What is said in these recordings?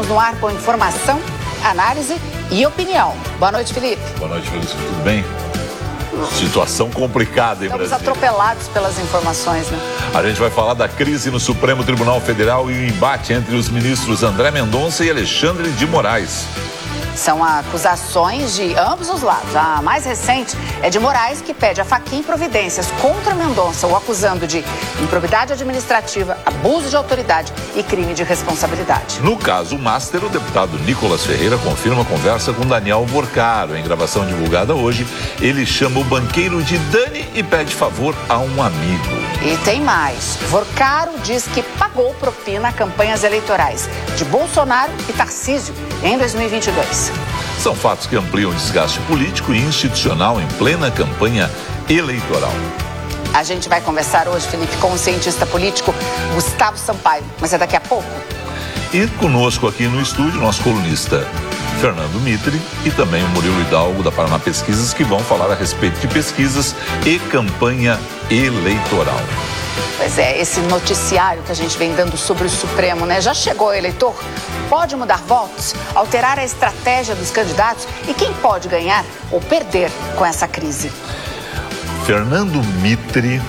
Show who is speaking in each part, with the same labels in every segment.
Speaker 1: No ar com informação, análise e opinião. Boa noite, Felipe.
Speaker 2: Boa noite, Francisco. Tudo bem? Situação complicada em Brasília.
Speaker 1: Estamos atropelados pelas informações, né?
Speaker 2: A gente vai falar da crise no Supremo Tribunal Federal e o embate entre os ministros André Mendonça e Alexandre de Moraes.
Speaker 1: São acusações de ambos os lados. A mais recente é de Moraes, que pede a Fachin providências contra Mendonça, o acusando de improbidade administrativa, abuso de autoridade e crime de responsabilidade.
Speaker 2: No caso Master, o deputado Nicolas Ferreira confirma a conversa com Daniel Borcaro. Em gravação divulgada hoje, ele chama o banqueiro de Dani e pede favor a um amigo.
Speaker 1: E tem mais. Borcaro diz que pagou propina a campanhas eleitorais de Bolsonaro e Tarcísio em 2022.
Speaker 2: São fatos que ampliam o desgaste político e institucional em plena campanha eleitoral.
Speaker 1: A gente vai conversar hoje, Felipe, com o cientista político Gustavo Sampaio, mas é daqui a pouco.
Speaker 2: E conosco aqui no estúdio, nosso colunista Fernando Mitre e também o Murilo Hidalgo da Paraná Pesquisas, que vão falar a respeito de pesquisas e campanha eleitoral.
Speaker 1: Pois é, esse noticiário que a gente vem dando sobre o Supremo, né? Já chegou o eleitor? Pode mudar votos, alterar a estratégia dos candidatos? E quem pode ganhar ou perder com essa crise?
Speaker 2: Fernando Mitre,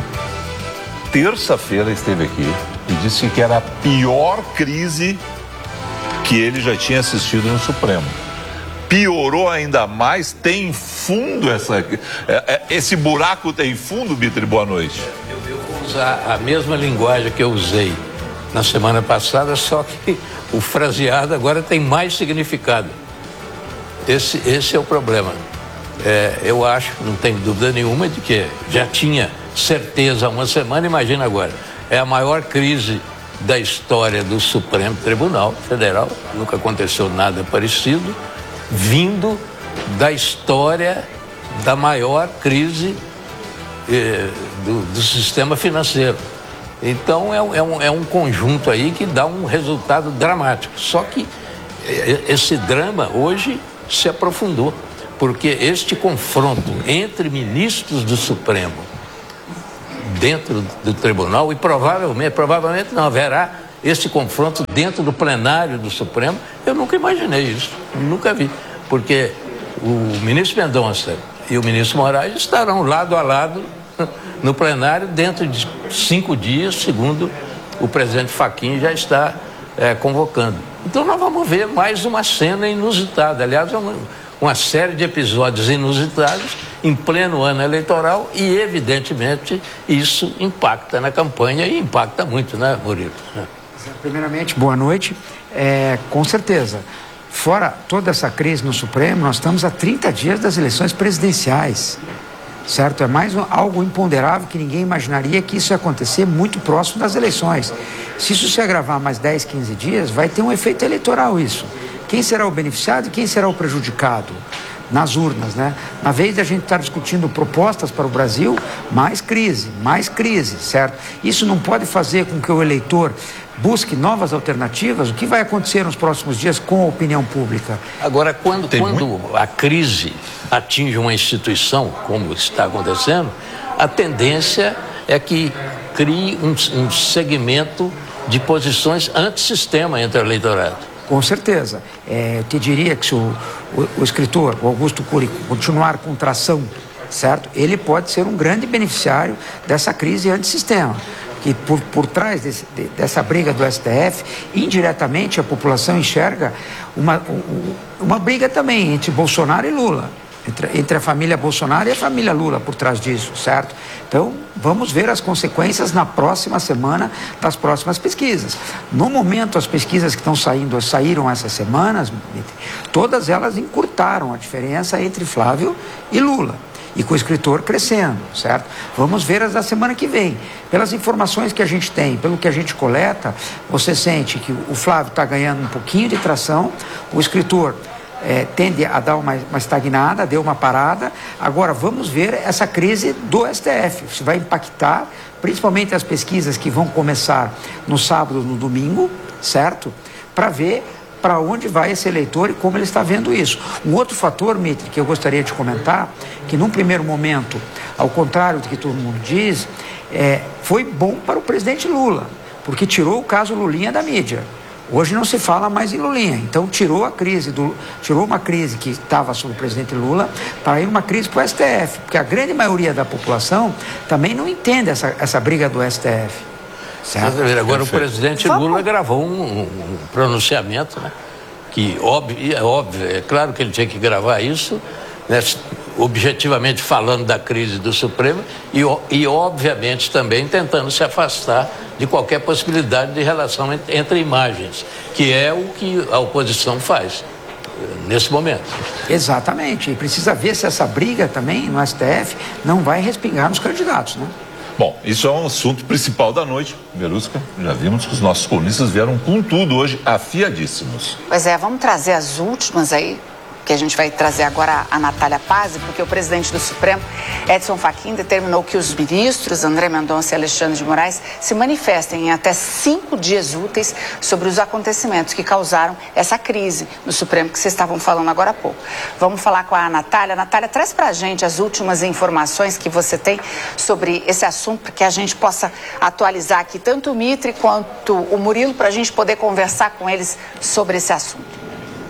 Speaker 2: terça-feira, esteve aqui e disse que era a pior crise que ele já tinha assistido no Supremo. Piorou ainda mais, tem fundo esse buraco tem fundo, Mitre? Boa noite.
Speaker 3: Eu vou usar a mesma linguagem que eu usei na semana passada, só que o fraseado agora tem mais significado. Esse é o problema. Eu acho, não tenho dúvida nenhuma, de que já tinha certeza há uma semana, imagina agora. É a maior crise da história do Supremo Tribunal Federal, nunca aconteceu nada parecido, vindo da história da maior crise do sistema financeiro. Então é um conjunto aí que dá um resultado dramático. Só que esse drama hoje se aprofundou, porque este confronto entre ministros do Supremo dentro do tribunal, e provavelmente não haverá esse confronto dentro do plenário do Supremo, eu nunca imaginei isso, nunca vi, porque o ministro Mendonça e o ministro Moraes estarão lado a lado no plenário dentro de 5 dias, segundo o presidente Fachin já está convocando. Então nós vamos ver mais uma cena inusitada, aliás, uma série de episódios inusitados em pleno ano eleitoral e, evidentemente, isso impacta na campanha e impacta muito, né, Murilo?
Speaker 4: Primeiramente, boa noite. Com certeza, fora toda essa crise no Supremo, nós estamos a 30 dias das eleições presidenciais, certo? É mais algo imponderável que ninguém imaginaria que isso ia acontecer muito próximo das eleições. Se isso se agravar mais 10, 15 dias, vai ter um efeito eleitoral isso. Quem será o beneficiado e quem será o prejudicado? Nas urnas, né? Na vez de a gente estar discutindo propostas para o Brasil, mais crise, certo? Isso não pode fazer com que o eleitor busque novas alternativas. O que vai acontecer nos próximos dias com a opinião pública?
Speaker 3: Agora, quando a crise atinge uma instituição, como está acontecendo, a tendência é que crie um segmento de posições antissistema entre o eleitorado.
Speaker 4: Com certeza. Eu te diria que se o escritor, o Augusto Cury, continuar com tração, certo? Ele pode ser um grande beneficiário dessa crise antissistema. Que por trás dessa briga do STF, indiretamente a população enxerga uma briga também entre Bolsonaro e Lula. Entre a família Bolsonaro e a família Lula por trás disso, certo? Então, vamos ver as consequências na próxima semana das próximas pesquisas. No momento, as pesquisas que saíram essas semanas, todas elas encurtaram a diferença entre Flávio e Lula. E com o escritor crescendo, certo? Vamos ver as da semana que vem. Pelas informações que a gente tem, pelo que a gente coleta, você sente que o Flávio está ganhando um pouquinho de tração, o escritor tende a dar uma estagnada, deu uma parada. Agora vamos ver essa crise do STF, se vai impactar principalmente as pesquisas que vão começar no sábado, no domingo, certo? Para ver para onde vai esse eleitor e como ele está vendo isso. Um outro fator, Mitre, que eu gostaria de comentar, que num primeiro momento, ao contrário do que todo mundo diz, foi bom para o presidente Lula, porque tirou o caso Lulinha da mídia. Hoje não se fala mais em Lulinha. Então tirou uma crise que estava sobre o presidente Lula para ir uma crise para o STF, porque a grande maioria da população também não entende essa briga do STF. Certo?
Speaker 3: Agora o presidente Lula gravou um pronunciamento, né? Que é óbvio, é claro que ele tinha que gravar isso, né? Objetivamente falando da crise do Supremo e obviamente também tentando se afastar de qualquer possibilidade de relação entre imagens, que é o que a oposição faz nesse momento.
Speaker 4: Exatamente, e precisa ver se essa briga também no STF não vai respingar nos candidatos, né?
Speaker 2: Bom, isso é um assunto principal da noite, Verusca. Já vimos que os nossos colunistas vieram com tudo hoje, afiadíssimos.
Speaker 1: Pois é, vamos trazer as últimas aí, que a gente vai trazer agora a Natália Pazzi, porque o presidente do Supremo, Edson Fachin, determinou que os ministros André Mendonça e Alexandre de Moraes se manifestem em até 5 dias úteis sobre os acontecimentos que causaram essa crise no Supremo que vocês estavam falando agora há pouco. Vamos falar com a Natália. Natália, traz pra gente as últimas informações que você tem sobre esse assunto, para que a gente possa atualizar aqui tanto o Mitre quanto o Murilo, para a gente poder conversar com eles sobre esse assunto.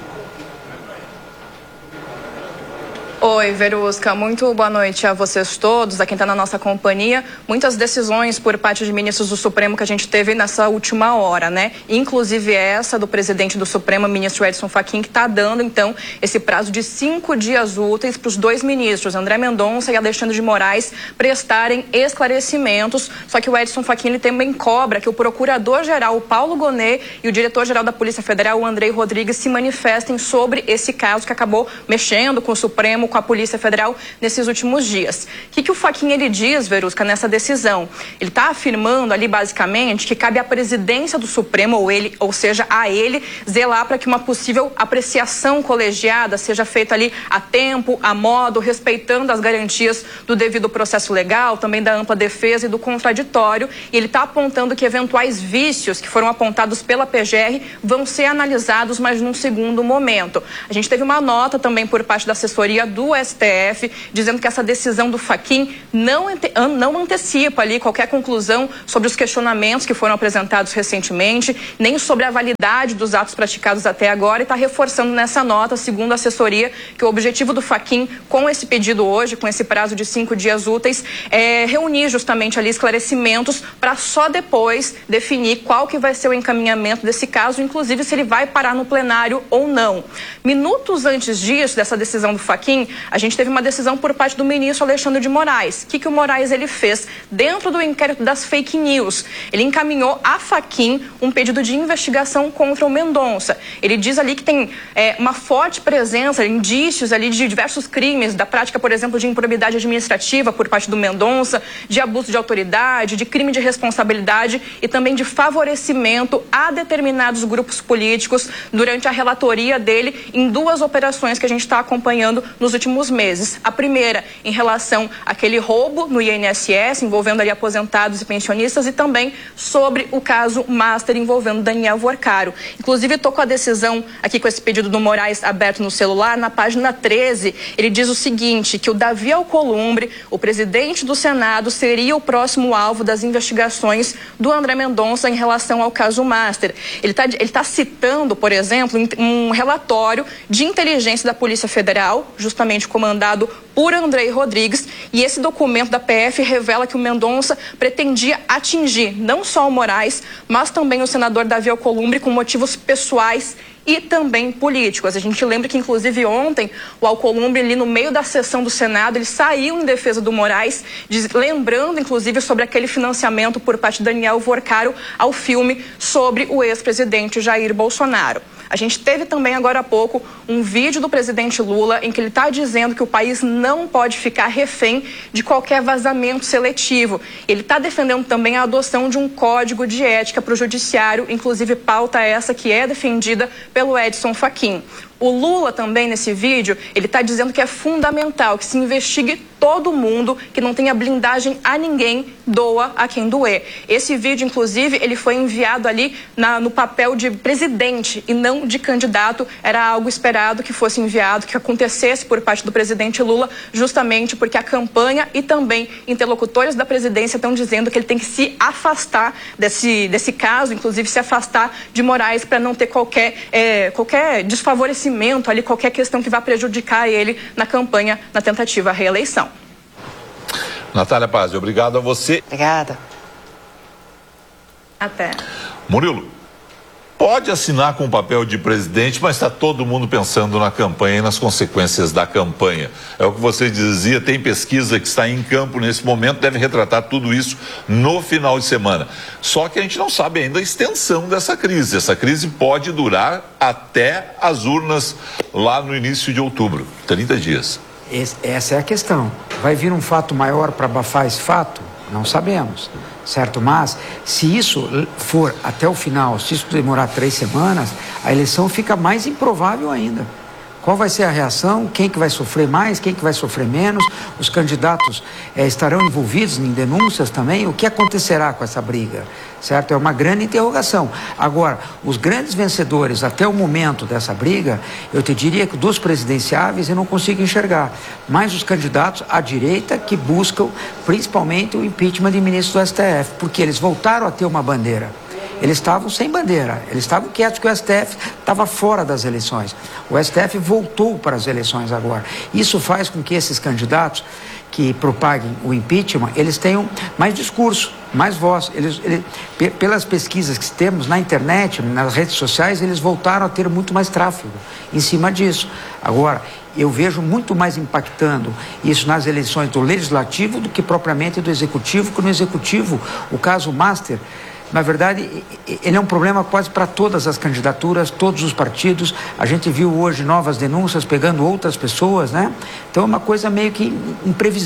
Speaker 5: Oi, Verusca, muito boa noite a vocês todos, a quem está na nossa companhia. Muitas decisões por parte de ministros do Supremo que a gente teve nessa última hora, né? Inclusive essa do presidente do Supremo, ministro Edson Fachin, que está dando, então, esse prazo de 5 dias úteis para os 2 ministros, André Mendonça e Alexandre de Moraes, prestarem esclarecimentos. Só que o Edson Fachin, ele também cobra que o procurador-geral, o Paulo Gonet, e o diretor-geral da Polícia Federal, o Andrei Rodrigues, se manifestem sobre esse caso que acabou mexendo com o Supremo, com a Polícia Federal nesses últimos dias. O que o Fachin ele diz, Verusca, nessa decisão? Ele está afirmando ali basicamente que cabe à presidência do Supremo, ou seja, a ele, zelar para que uma possível apreciação colegiada seja feita ali a tempo, a modo, respeitando as garantias do devido processo legal, também da ampla defesa e do contraditório. E ele está apontando que eventuais vícios que foram apontados pela PGR vão ser analisados, mas num segundo momento. A gente teve uma nota também por parte da assessoria do STF, dizendo que essa decisão do Fachin não antecipa ali qualquer conclusão sobre os questionamentos que foram apresentados recentemente, nem sobre a validade dos atos praticados até agora, e está reforçando nessa nota, segundo a assessoria, que o objetivo do Fachin com esse pedido hoje, com esse prazo de 5 dias úteis, é reunir justamente ali esclarecimentos para só depois definir qual que vai ser o encaminhamento desse caso, inclusive se ele vai parar no plenário ou não. Minutos antes disso, dessa decisão do Fachin, a gente teve uma decisão por parte do ministro Alexandre de Moraes. O que o Moraes ele fez? Dentro do inquérito das fake news, ele encaminhou a Fachin um pedido de investigação contra o Mendonça. Ele diz ali que tem uma forte presença, indícios ali de diversos crimes, da prática, por exemplo, de improbidade administrativa por parte do Mendonça, de abuso de autoridade, de crime de responsabilidade e também de favorecimento a determinados grupos políticos durante a relatoria dele em 2 operações que a gente está acompanhando nos últimos meses. A primeira em relação àquele roubo no INSS, envolvendo ali aposentados e pensionistas, e também sobre o caso Master envolvendo Daniel Vorcaro. Inclusive, estou com a decisão aqui, com esse pedido do Moraes aberto no celular, na página 13, ele diz o seguinte, que o Davi Alcolumbre, o presidente do Senado, seria o próximo alvo das investigações do André Mendonça em relação ao caso Master. Ele tá citando, por exemplo, um relatório de inteligência da Polícia Federal, justamente comandado por Andrei Rodrigues, e esse documento da PF revela que o Mendonça pretendia atingir não só o Moraes, mas também o senador Davi Alcolumbre com motivos pessoais e também políticos. A gente lembra que, inclusive, ontem, o Alcolumbre, ali no meio da sessão do Senado, ele saiu em defesa do Moraes, lembrando, inclusive, sobre aquele financiamento por parte de Daniel Vorcaro ao filme sobre o ex-presidente Jair Bolsonaro. A gente teve também agora há pouco um vídeo do presidente Lula em que ele está dizendo que o país não pode ficar refém de qualquer vazamento seletivo. Ele está defendendo também a adoção de um código de ética para o judiciário, inclusive pauta essa que é defendida pelo Edson Fachin. O Lula também, nesse vídeo, ele está dizendo que é fundamental que se investigue todo mundo, que não tenha blindagem a ninguém, doa a quem doer. Esse vídeo, inclusive, ele foi enviado ali no papel de presidente e não de candidato. Era algo esperado que fosse enviado, que acontecesse por parte do presidente Lula, justamente porque a campanha e também interlocutores da presidência estão dizendo que ele tem que se afastar desse caso, inclusive se afastar de Moraes para não ter qualquer desfavorecimento ali, qualquer questão que vá prejudicar ele na campanha, na tentativa à reeleição.
Speaker 2: Natália Paz, obrigado a você.
Speaker 1: Obrigada.
Speaker 5: Até.
Speaker 2: Murilo, pode assinar com o papel de presidente, mas está todo mundo pensando na campanha e nas consequências da campanha. É o que você dizia, tem pesquisa que está em campo nesse momento, deve retratar tudo isso no final de semana. Só que a gente não sabe ainda a extensão dessa crise. Essa crise pode durar até as urnas lá no início de outubro, 30 dias.
Speaker 4: Essa é a questão. Vai vir um fato maior para abafar esse fato? Não sabemos, certo? Mas se isso for até o final, se isso demorar 3 semanas, a eleição fica mais improvável ainda. Qual vai ser a reação? Quem que vai sofrer mais? Quem que vai sofrer menos? Os candidatos estarão envolvidos em denúncias também? O que acontecerá com essa briga? Certo? É uma grande interrogação. Agora, os grandes vencedores até o momento dessa briga, eu te diria que dos presidenciáveis eu não consigo enxergar. Mas os candidatos à direita que buscam principalmente o impeachment de ministros do STF, porque eles voltaram a ter uma bandeira. Eles estavam sem bandeira, eles estavam quietos que o STF estava fora das eleições. O STF voltou para as eleições agora. Isso faz com que esses candidatos que propaguem o impeachment, eles tenham mais discurso, mais voz. Pelas pesquisas que temos na internet, nas redes sociais, eles voltaram a ter muito mais tráfego em cima disso. Agora, eu vejo muito mais impactando isso nas eleições do Legislativo do que propriamente do Executivo, porque no Executivo, o caso Master, na verdade, ele é um problema quase para todas as candidaturas, todos os partidos. A gente viu hoje novas denúncias pegando outras pessoas, né? Então é uma coisa meio que imprevisível.